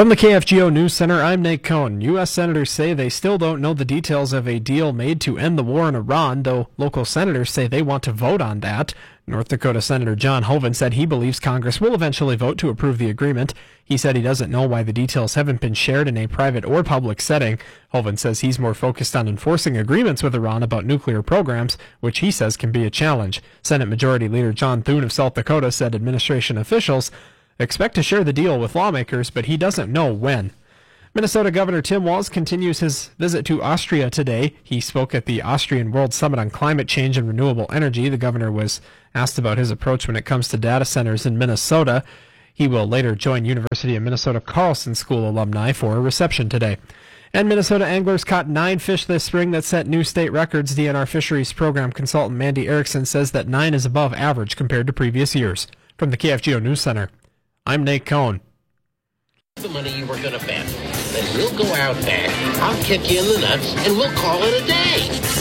From the KFGO News Center, I'm Nate Cohn. U.S. senators say they still don't know the details of a deal made to end the war in Iran, though local senators say they want to vote on that. North Dakota Senator John Hoeven said he believes Congress will eventually vote to approve the agreement. He said he doesn't know why the details haven't been shared in a private or public setting. Hoeven says he's more focused on enforcing agreements with Iran about nuclear programs, which he says can be a challenge. Senate Majority Leader John Thune of South Dakota said administration officials expect to share the deal with lawmakers, but he doesn't know when. Minnesota Governor Tim Walz continues his visit to Austria today. He spoke at the Austrian World Summit on Climate Change and Renewable Energy. The governor was asked about his approach when it comes to data centers in Minnesota. He will later join University of Minnesota Carlson School alumni for a reception today. And Minnesota anglers caught 9 fish this spring that set new state records. DNR Fisheries Program consultant Mandy Erickson says that 9 is above average compared to previous years. From the KFGO News Center, I'm Nate Cohn. The money you were going to bet. Then we'll go out there, I'll kick you in the nuts, and we'll call it a day.